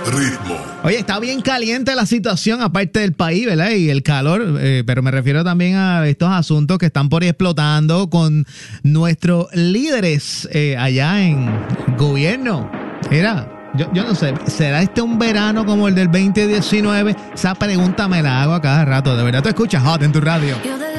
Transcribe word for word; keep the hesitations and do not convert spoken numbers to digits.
ritmo. Oye, está bien caliente la situación, aparte del país, ¿verdad? Y el calor, eh, pero me refiero también a estos asuntos que están por ahí explotando con nuestros líderes eh, allá en gobierno. Mira, yo, yo no sé, ¿será este un verano como el del veinte diecinueve? Esa pregunta me la hago a cada rato. De verdad, tú escuchas Hot en tu radio.